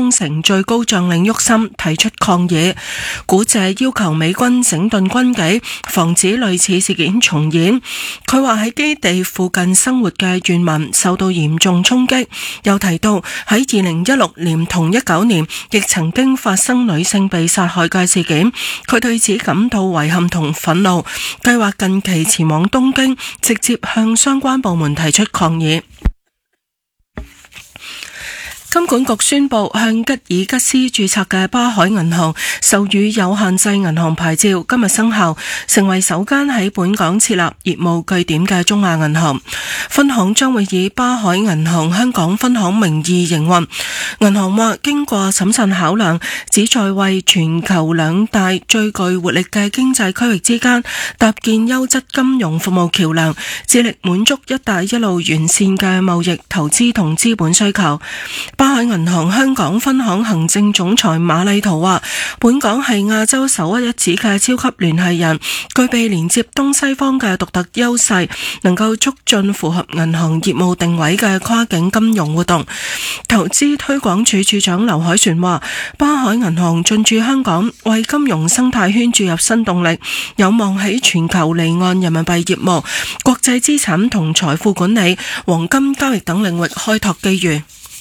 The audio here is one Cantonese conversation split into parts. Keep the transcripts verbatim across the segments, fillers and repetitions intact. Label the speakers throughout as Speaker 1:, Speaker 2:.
Speaker 1: 沖繩最高將領沃森提出抗議，古謝要求美軍整頓軍紀，防止類似事件重演。佢話喺基地附近生活嘅原民受到嚴重衝擊，又提到喺二零一六年同一九年亦曾經發生女性被殺害嘅事件，佢對此感到遺憾同憤怒，計劃近期前往東京，直接向相關部門提出抗議。金管局宣布向吉爾吉斯註冊嘅巴海銀行授予有限制銀行牌照，今日生效，成為首間喺本港設立業務據點嘅中亞銀行。分行將會以巴海銀行香港分行名義營運。銀行話經過審慎考量，旨在為全球兩大最具活力嘅經濟區域之間搭建優質金融服務橋樑，致力滿足一帶一路完善嘅貿易、投資同資本需求。巴海銀行香港分行行政總裁馬麗圖話，本港係亞洲首屈一指嘅超級聯繫人，具備連接東西方嘅獨特優勢，能夠促進符合銀行業務定位嘅跨境金融活動。投資推廣處處長劉凱旋話，巴海銀行進駐香港，為金融生態圈注入新動力，有望喺全球離岸人民幣業務、國際資產同財富管理、黃金交易等領域開拓機遇。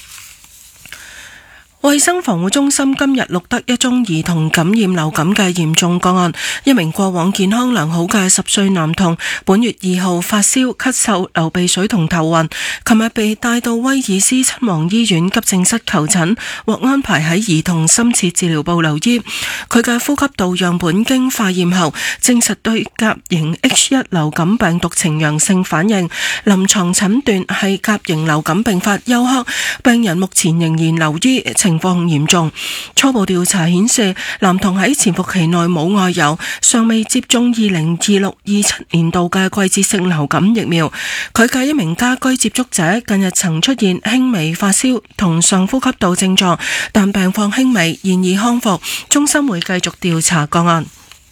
Speaker 1: 衛生防護中心今日錄得一宗兒童感染流感嘅嚴重個案，一名過往健康良好嘅十歲男童，本月二號發燒、咳嗽、流鼻水同頭暈，琴日被帶到威爾斯親王醫院急症室求診，獲安排喺兒童深切治療部留醫。佢嘅呼吸道樣本經化驗後，證實對甲型 H 一 流感病毒呈陽性反應，臨床診斷係甲型流感併發休克，病人目前仍然留醫，情況嚴重。初步調查顯示，男童喺潛伏期內冇外遊，尚未接種二零二六二七年度嘅季節性流感疫苗。佢嘅一名家居接觸者近日曾出現輕微發燒同上呼吸道症狀，但病況輕微，現已康復。中心會繼續調查個案。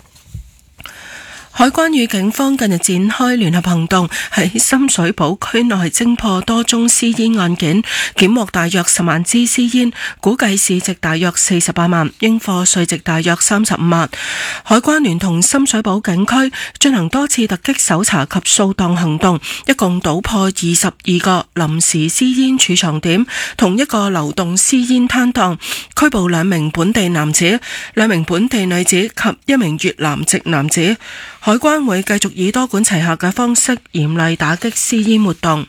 Speaker 1: 海關與警方近日展開聯合行動，喺深水埗區內偵破多宗私煙案件，檢獲大約十萬支私煙，估計市值大約四十八萬，應課稅值大約三十五萬。海關聯同深水埗警區進行多次突擊搜查及掃蕩行動，一共搗破二十二個臨時私煙儲藏點，同一個流動私煙攤檔，拘捕兩名本地男子、兩名本地女子及一名越南籍男子。海關會繼續以多管齊下嘅方式嚴厲打擊私煙活動。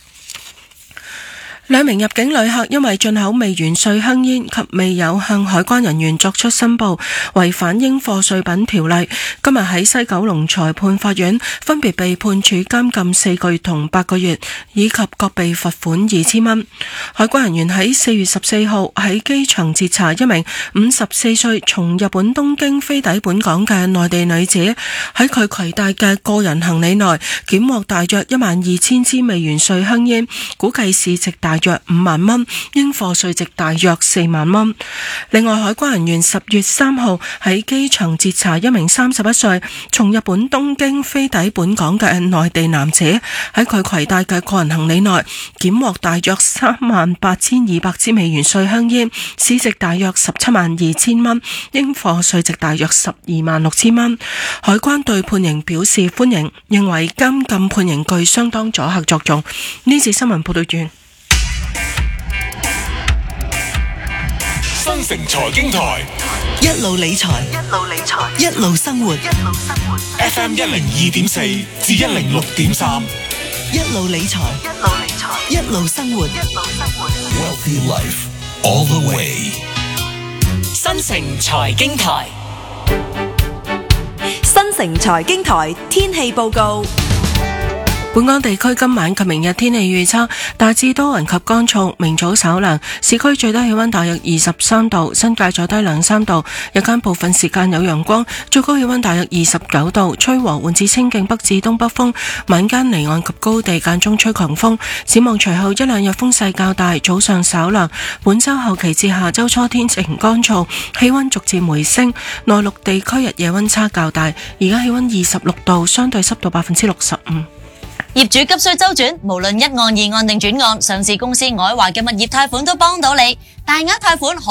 Speaker 1: 兩名入境旅客因為進口未完稅香煙及未有向海關人員作出申報，違反應課稅品條例，今日喺西九龍裁判法院分別被判處監禁四個月同八個月，以及各被罰款二千蚊。海關人員喺四月十四號喺機場截查一名五十四歲從日本東京飛抵本港嘅內地女子，喺佢攜帶嘅個人行李內檢獲大約一萬二千支未完稅香煙，估計市值大約五萬蚊，應課稅值大約四萬蚊。另外，海關人員十月三號喺機場截查一名三十一歲從日本東京飛抵本港嘅內地男子，喺佢攜帶嘅個人行李內檢獲大約三萬八千二百支未完稅香煙，市值大約十七萬二千蚊，應課稅值大約十二萬六千蚊。海關對判刑表示歡迎，認為監禁判刑具相當阻嚇作用。呢節新聞報道完。
Speaker 2: 新城財經台
Speaker 3: 一路理財，一路理財，一路生活，一路生活。
Speaker 2: F M 一零二點四至一零六點三，
Speaker 3: 一路理財，一路理財，一路生活，一路生活。
Speaker 2: Wealthy Life all the way。
Speaker 4: 新城財經台，
Speaker 5: 新城財經台天氣報告。
Speaker 1: 本港地區今晚及明日天氣預測大致多雲及乾燥，明早稍涼，市區最低氣溫大約二十三度，新界再低兩三度，日間部分時間有陽光，最高氣溫大約二十九度，吹和緩至清勁北至東北風，晚間離岸及高地間中吹強風。展望隨後一兩日風勢較大，早上稍涼，本周後期至下周初天晴乾燥，氣溫逐漸回升，內陸地區日夜溫差較大，而家氣溫二十六度，相對濕度百分之六十五。
Speaker 4: 業主急需周轉，無論一案、二案定轉案，上市公司愛華嘅物業貸款都幫到你，大額貸款可